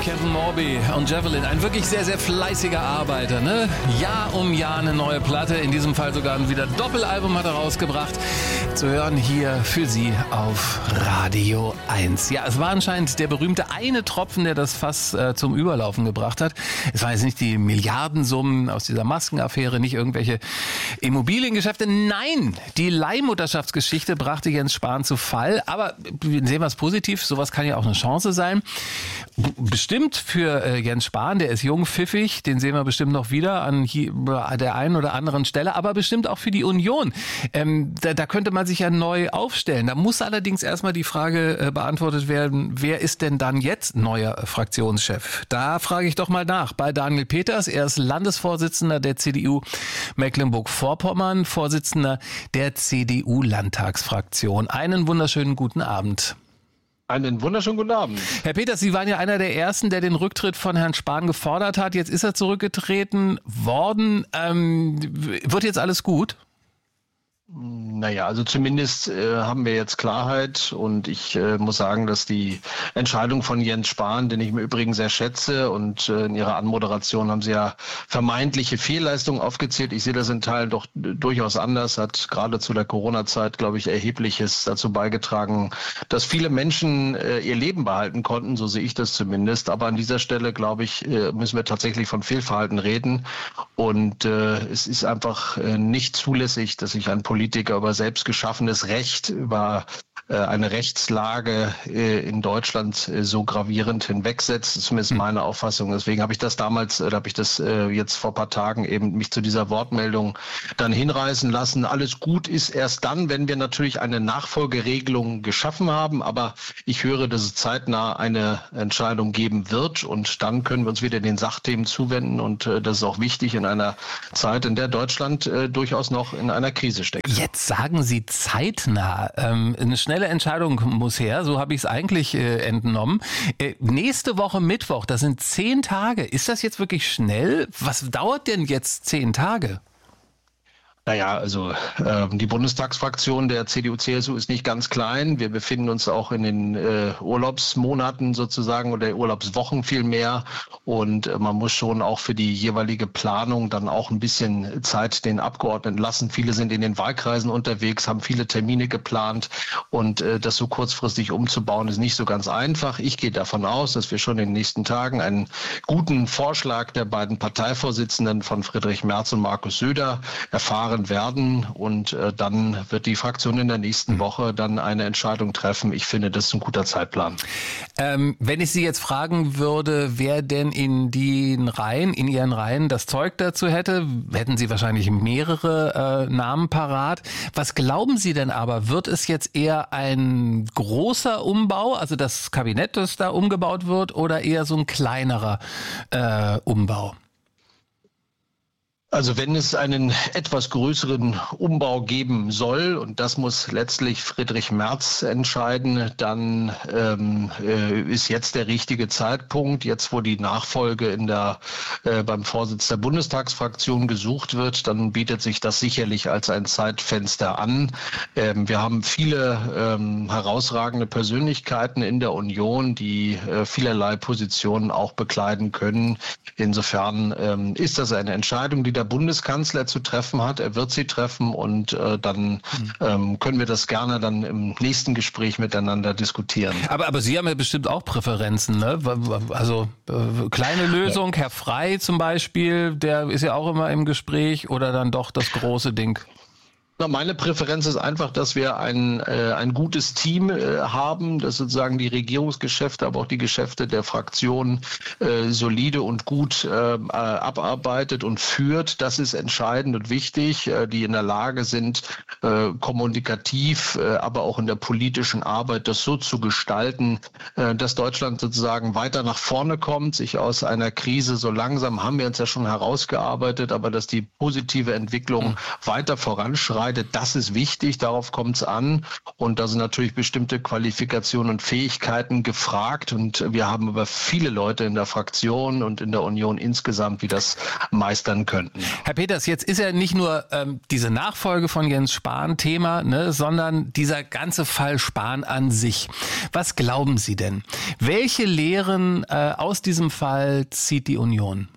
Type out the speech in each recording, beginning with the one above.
Kevin Morby und Javelin, ein wirklich sehr, sehr fleißiger Arbeiter, ne? Jahr um Jahr eine neue Platte, in diesem Fall sogar wieder ein Doppelalbum hat er rausgebracht. Zu hören hier für Sie auf Radio 1. Ja, es war anscheinend der berühmte eine Tropfen, der das Fass zum Überlaufen gebracht hat. Es waren jetzt nicht die Milliardensummen aus dieser Maskenaffäre, nicht irgendwelche Immobiliengeschäfte. Nein, die Leihmutterschaftsgeschichte brachte Jens Spahn zu Fall. Aber sehen wir es positiv, sowas kann ja auch eine Chance sein. Bestimmt für Jens Spahn, der ist jung, pfiffig, den sehen wir bestimmt noch wieder an der einen oder anderen Stelle, aber bestimmt auch für die Union. Da könnte man sich ja neu aufstellen. Da muss allerdings erstmal die Frage beantwortet werden, wer ist denn dann jetzt neuer Fraktionschef? Da frage ich doch mal nach bei Daniel Peters. Er ist Landesvorsitzender der CDU Mecklenburg-Vorpommern, Vorsitzender der CDU-Landtagsfraktion. Einen wunderschönen guten Abend. Einen wunderschönen guten Abend. Herr Peters, Sie waren ja einer der Ersten, der den Rücktritt von Herrn Spahn gefordert hat. Jetzt ist er zurückgetreten worden. Wird jetzt alles gut? Naja, also zumindest haben wir jetzt Klarheit und ich muss sagen, dass die Entscheidung von Jens Spahn, den ich im Übrigen sehr schätze, und in Ihrer Anmoderation haben Sie ja vermeintliche Fehlleistungen aufgezählt. Ich sehe das in Teilen doch durchaus anders, hat gerade zu der Corona-Zeit, glaube ich, Erhebliches dazu beigetragen, dass viele Menschen ihr Leben behalten konnten, so sehe ich das zumindest. Aber an dieser Stelle, glaube ich, müssen wir tatsächlich von Fehlverhalten reden und es ist einfach nicht zulässig, dass sich ein Politiker über selbst geschaffenes Recht, über eine Rechtslage in Deutschland so gravierend hinwegsetzt. Das ist zumindest meine Auffassung. Deswegen habe ich das damals, jetzt vor ein paar Tagen eben mich zu dieser Wortmeldung dann hinreißen lassen. Alles gut ist erst dann, wenn wir natürlich eine Nachfolgeregelung geschaffen haben. Aber ich höre, dass es zeitnah eine Entscheidung geben wird. Und dann können wir uns wieder den Sachthemen zuwenden. Und das ist auch wichtig in einer Zeit, in der Deutschland durchaus noch in einer Krise steckt. Jetzt sagen Sie zeitnah. Eine schnelle Entscheidung muss her, so habe ich es eigentlich entnommen. Nächste Woche Mittwoch, das sind 10 Tage. Ist das jetzt wirklich schnell? Was dauert denn jetzt 10 Tage? Naja, also die Bundestagsfraktion der CDU-CSU ist nicht ganz klein. Wir befinden uns auch in den Urlaubsmonaten sozusagen oder Urlaubswochen vielmehr. Und man muss schon auch für die jeweilige Planung dann auch ein bisschen Zeit den Abgeordneten lassen. Viele sind in den Wahlkreisen unterwegs, haben viele Termine geplant. Und das so kurzfristig umzubauen, ist nicht so ganz einfach. Ich gehe davon aus, dass wir schon in den nächsten Tagen einen guten Vorschlag der beiden Parteivorsitzenden von Friedrich Merz und Markus Söder erfahren werden und dann wird die Fraktion in der nächsten Woche dann eine Entscheidung treffen. Ich finde, das ist ein guter Zeitplan. Wenn ich Sie jetzt fragen würde, wer denn in Ihren Reihen das Zeug dazu hätte, hätten Sie wahrscheinlich mehrere Namen parat. Was glauben Sie denn aber? Wird es jetzt eher ein großer Umbau, also das Kabinett, das da umgebaut wird, oder eher so ein kleinerer Umbau? Also wenn es einen etwas größeren Umbau geben soll, und das muss letztlich Friedrich Merz entscheiden, dann ist jetzt der richtige Zeitpunkt, jetzt wo die Nachfolge beim Vorsitz der Bundestagsfraktion gesucht wird, dann bietet sich das sicherlich als ein Zeitfenster an. Wir haben viele herausragende Persönlichkeiten in der Union, die vielerlei Positionen auch bekleiden können. Insofern ist das eine Entscheidung, die der Bundeskanzler zu treffen hat. Er wird sie treffen und dann können wir das gerne dann im nächsten Gespräch miteinander diskutieren. Aber Sie haben ja bestimmt auch Präferenzen, ne? Also kleine Lösung, ja. Herr Frey zum Beispiel, der ist ja auch immer im Gespräch, oder dann doch das große Ding? Meine Präferenz ist einfach, dass wir ein gutes Team haben, das sozusagen die Regierungsgeschäfte, aber auch die Geschäfte der Fraktion solide und gut abarbeitet und führt. Das ist entscheidend und wichtig, die in der Lage sind, kommunikativ, aber auch in der politischen Arbeit das so zu gestalten, dass Deutschland sozusagen weiter nach vorne kommt, sich aus einer Krise so langsam, haben wir uns ja schon herausgearbeitet, aber dass die positive Entwicklung weiter voranschreitet. entscheidet. Das ist wichtig, darauf kommt es an. Und da sind natürlich bestimmte Qualifikationen und Fähigkeiten gefragt. Und wir haben aber viele Leute in der Fraktion und in der Union insgesamt, die das meistern könnten. Herr Peters, jetzt ist ja nicht nur diese Nachfolge von Jens Spahn Thema, ne, sondern dieser ganze Fall Spahn an sich. Was glauben Sie denn? Welche Lehren aus diesem Fall zieht die Union?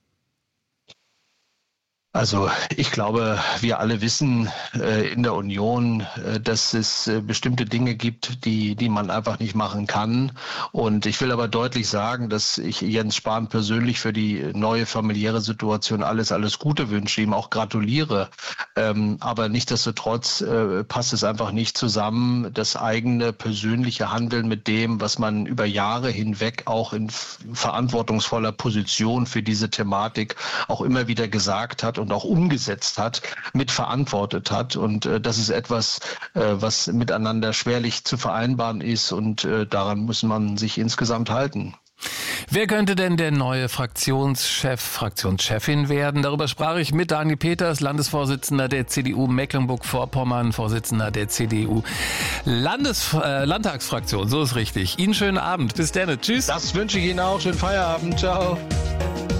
Also ich glaube, wir alle wissen in der Union, dass es bestimmte Dinge gibt, die man einfach nicht machen kann. Und ich will aber deutlich sagen, dass ich Jens Spahn persönlich für die neue familiäre Situation alles Gute wünsche, ihm auch gratuliere. Aber nichtsdestotrotz passt es einfach nicht zusammen, das eigene persönliche Handeln mit dem, was man über Jahre hinweg auch in verantwortungsvoller Position für diese Thematik auch immer wieder gesagt hat und auch umgesetzt hat, mitverantwortet hat. Und das ist etwas, was miteinander schwerlich zu vereinbaren ist. Und daran muss man sich insgesamt halten. Wer könnte denn der neue Fraktionschefin werden? Darüber sprach ich mit Daniel Peters, Landesvorsitzender der CDU Mecklenburg-Vorpommern, Vorsitzender der CDU Landtagsfraktion. So ist richtig. Ihnen schönen Abend. Bis dann. Tschüss. Das wünsche ich Ihnen auch. Schönen Feierabend. Ciao.